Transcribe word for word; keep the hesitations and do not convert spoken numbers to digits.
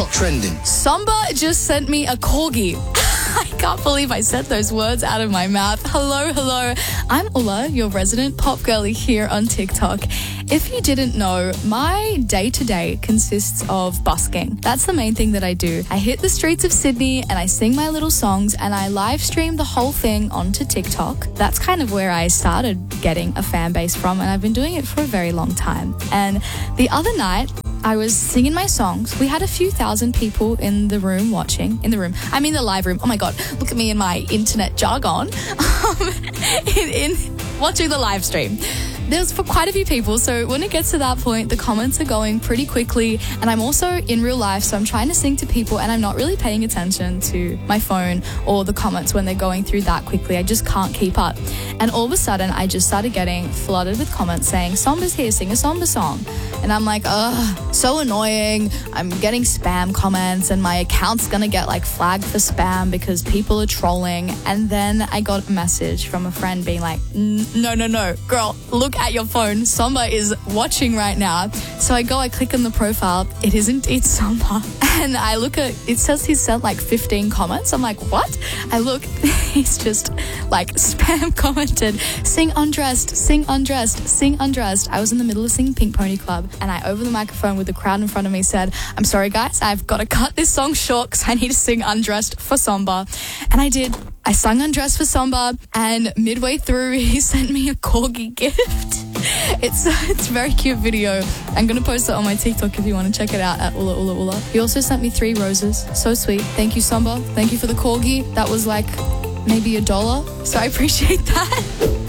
TikTok trending. Samba just sent me a corgi. I can't believe I said those words out of my mouth. Hello, hello. I'm Ulla, your resident pop girlie here on TikTok. If you didn't know, my day-to-day consists of busking. That's the main thing that I do. I hit the streets of Sydney and I sing my little songs and I live stream the whole thing onto TikTok. That's kind of where I started getting a fan base from, and I've been doing it for a very long time. And the other night, I was singing my songs. We had a few thousand people in the room watching. In the room. I mean the live room. Oh my God, look at me in my internet jargon. Um, in, in watching the live stream. There's for quite a few people, so when it gets to that point, the comments are going pretty quickly, and I'm also in real life, so I'm trying to sing to people and I'm not really paying attention to my phone or the comments when they're going through that quickly. I just can't keep up. And all of a sudden, I just started getting flooded with comments saying, Samba's here, sing a Samba song. And I'm like, ugh, so annoying. I'm getting spam comments and my account's gonna get like flagged for spam because people are trolling. And then I got a message from a friend being like, no, no, no, girl, look at your phone. Samba is watching right now. So I go, I click on the profile. It is indeed Samba. And I look at, it says he's sent like fifteen comments. I'm like, what? I look, he's just like spam commented, sing undressed, sing undressed, sing undressed. I was in the middle of singing Pink Pony Club and I, over the microphone with the crowd in front of me, said, I'm sorry guys, I've got to cut this song short because I need to sing undressed for Samba. And I did. I sung Undressed for Samba, and midway through, he sent me a corgi gift. It's it's a very cute video. I'm going to post it on my TikTok if you want to check it out at Ulla Ulla Ulla. He also sent me three roses. So sweet. Thank you, Samba. Thank you for the corgi. That was like maybe a dollar, so I appreciate that.